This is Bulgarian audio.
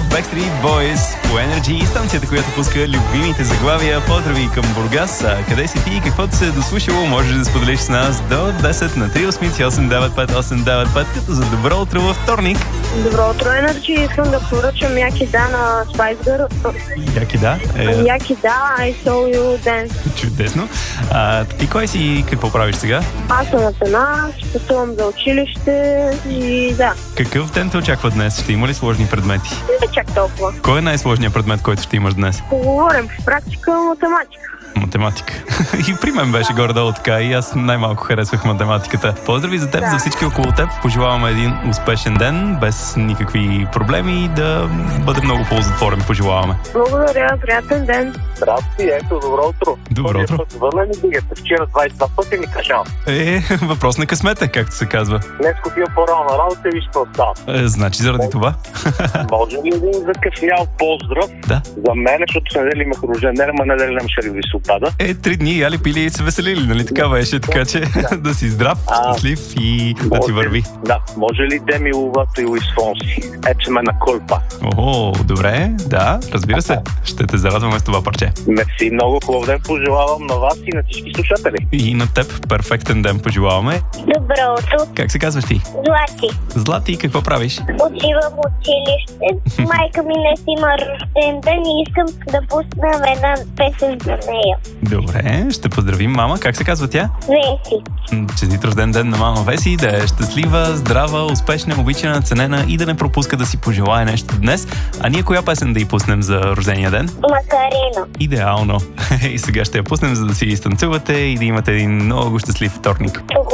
Backstreet Boys по Energy, станцията, която пуска любимите заглавия. Поздрави към Бургас. Къде си ти и каквото се е дослушало, можеш да споделиш с нас до 10 на 388-895-895, като за добро утро във вторник. Добро утро, Energy. Искам да поръчам Яки Да на Spice Girls. Яки Да? Яки Да, I saw you dance. Чудесно. Ти кой си и какво правиш сега? Аз съм от една, пътувам за училище и да. Какъв ден те очаква днес? Ще има ли сложни предмети? Не чак толкова. Кой е най-сложният предмет, който ще имаш днес? Поговорим в практика математика. Математика. И при мен беше горе-долу така, и аз най-малко харесвах математиката. Поздрави за теб, за всички около теб. Пожелаваме един успешен ден, без никакви проблеми и да бъде много ползотворен. Пожелаваме. Благодаря, приятен ден. Здрасти, ето, добро утро. Добро утро. Звъна ми дигате. Вчера 22 пъти ми кажа. Въпрос на късмета, както се казва. Днес купил по-рано на работа и виж какво става. Значи заради това. Може ли един закъснял поздрав? Да. За мен, защото с неделя имах рожден ден, ама неделя нямаше ли ви се опада. 3 дни яли, пили и се веселили, нали така беше? Така че да си здрав, щастлив и да ти върви. Да, може ли Деми Ловато и Луис Фонси? Ече ме на колпа. Ого, добре, да, разбира се. Ще те зарадваме с това парче. Мерси, много хубав ден пожелавам на вас и на всички слушатели. И на теб перфектен ден пожелаваме. Добро утро. Как се казваш ти? Злати. Злати, какво правиш? Отивам в училище. Майка ми не си има рожден ден и искам да пуснем една песен за нея. Добре, ще поздравим мама. Как се казва тя? Веси. Честит рожден ден на мама Веси, да е щастлива, здрава, успешна, обичана, ценена и да не пропуска да си пожелае нещо днес. А ние коя песен да й пуснем за рождения ден? Макарена. Идеално. И сега ще я пуснем, за да си изтанцувате и да имате един много щастлив вторник.